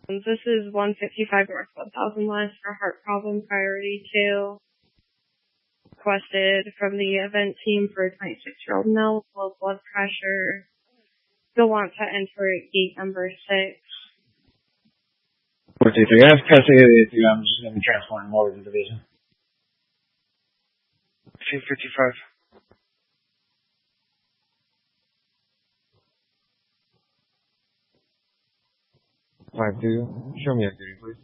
This is 155 North 1000 West for heart problem priority 2. Requested from the event team for 26-year-old male with low blood pressure. Still want to enter gate number 6. 423F, custody of the ATU. I'm just going to be transporting more to the division. 255. 5-2, show me activity, please.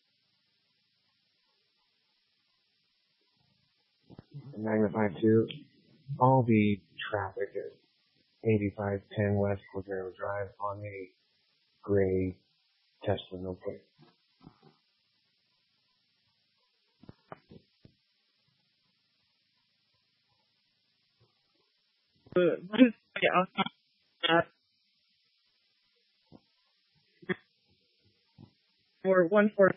Magna 5-2, all the traffic at 8510 West Cordero Drive on a gray Tesla, no plate. What is the outcome of that? Or 140.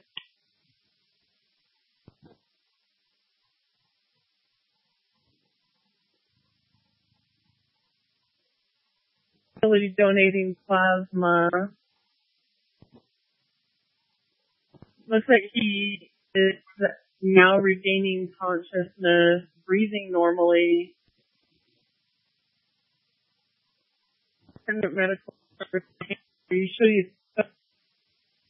Donating plasma. Looks like he is now regaining consciousness, breathing normally. Medical. Are you sure he's